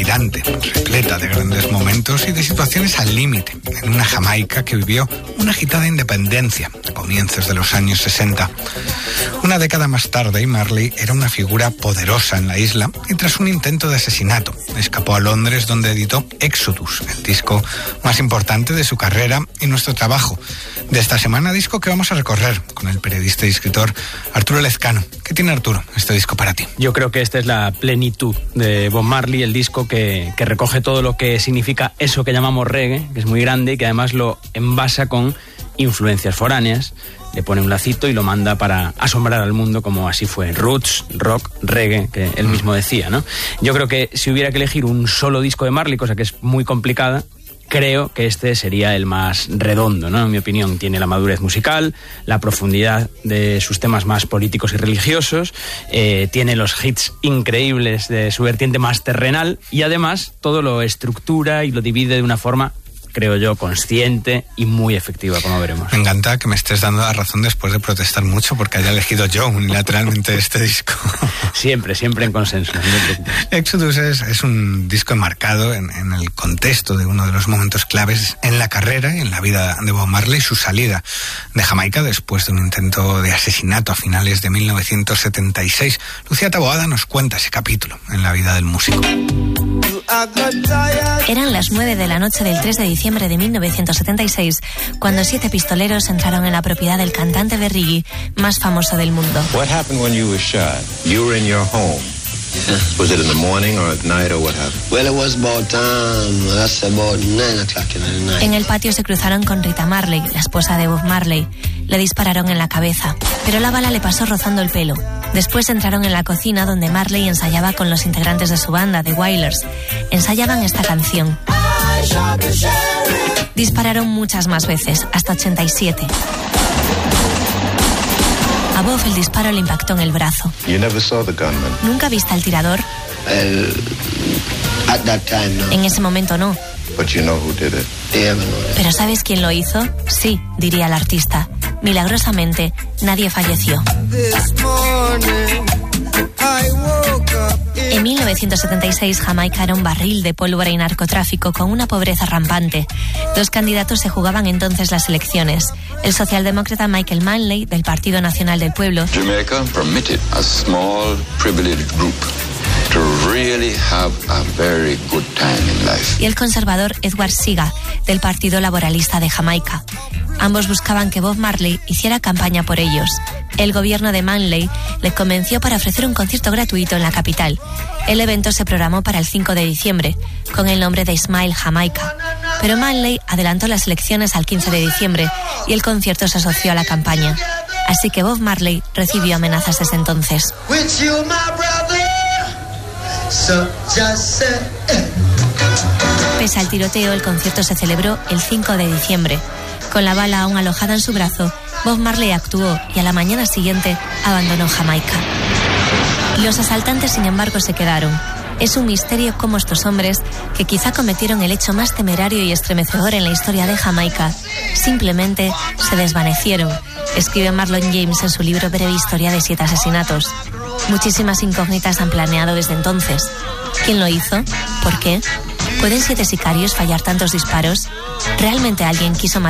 repleta de grandes momentos y de situaciones al límite, en una Jamaica que vivió una agitada independencia a comienzos de los años 60. Una década más tarde, Marley era una figura poderosa en la isla y tras un intento de asesinato escapó a Londres, donde editó Exodus, el disco más importante de su carrera y nuestro trabajo de esta semana, disco que vamos a recorrer con el periodista y escritor Arturo Lezcano. ¿Qué tiene, Arturo, este disco para ti? Yo creo que esta es la plenitud de Bob Marley, el disco que recoge todo lo que significa eso que llamamos reggae, que es muy grande y que además lo envasa con influencias foráneas, le pone un lacito y lo manda para asombrar al mundo, como así fue roots, rock, reggae, que él mismo decía, ¿no? Yo creo que si hubiera que elegir un solo disco de Marley, cosa que es muy complicada, creo que este sería el más redondo, ¿no? En mi opinión, tiene la madurez musical, la profundidad de sus temas más políticos y religiosos, tiene los hits increíbles de su vertiente más terrenal y además todo lo estructura y lo divide de una forma, creo yo, consciente y muy efectiva, como veremos. Me encanta que me estés dando la razón después de protestar mucho porque haya elegido yo unilateralmente este disco. Siempre en consenso. Exodus es un disco enmarcado en el contexto de uno de los momentos claves en la carrera y en la vida de Bob Marley, su salida de Jamaica después de un intento de asesinato a finales de 1976. Lucía Taboada nos cuenta ese capítulo en la vida del músico. Eran las 9 de la noche del 3 de diciembre de 1976 cuando 7 pistoleros entraron en la propiedad del cantante de reggae más famoso del mundo. What happened when you were shot? You were in your home. Yeah. Was it in the morning or at night or what happened? Well, it was about 9 o'clock in the night. En el patio se cruzaron con Rita Marley, la esposa de Bob Marley. Le dispararon en la cabeza, pero la bala le pasó rozando el pelo. Después entraron en la cocina donde Marley ensayaba con los integrantes de su banda, The Wailers. Ensayaban esta canción. Dispararon muchas más veces, hasta 87. A Bob el disparo le impactó en el brazo. You never saw the gunman. ¿Nunca viste al tirador? At that time, no. En ese momento no. But you know who did it. Yeah, no. ¿Pero sabes quién lo hizo? Sí, diría el artista. Milagrosamente, nadie falleció. En 1976, Jamaica era un barril de pólvora y narcotráfico con una pobreza rampante. 2 candidatos se jugaban entonces las elecciones. El socialdemócrata Michael Manley, del Partido Nacional del Pueblo, Jamaica permitted a small privileged group to really have a very good time in life. Y el conservador Edward Seaga, del Partido Laboralista de Jamaica. Ambos buscaban que Bob Marley hiciera campaña por ellos. El gobierno de Manley le convenció para ofrecer un concierto gratuito en la capital. El evento se programó para el 5 de diciembre, con el nombre de Smile Jamaica. Pero Manley adelantó las elecciones al 15 de diciembre y el concierto se asoció a la campaña. Así que Bob Marley recibió amenazas desde entonces. Pese al tiroteo, el concierto se celebró el 5 de diciembre. Con la bala aún alojada en su brazo, Bob Marley actuó y a la mañana siguiente abandonó Jamaica. Los asaltantes, sin embargo, se quedaron. Es un misterio cómo estos hombres, que quizá cometieron el hecho más temerario y estremecedor en la historia de Jamaica, simplemente se desvanecieron, escribe Marlon James en su libro Breve Historia de 7 asesinatos. Muchísimas incógnitas han planeado desde entonces. ¿Quién lo hizo? ¿Por qué? ¿Pueden 7 sicarios fallar tantos disparos? ¿Realmente alguien quiso matar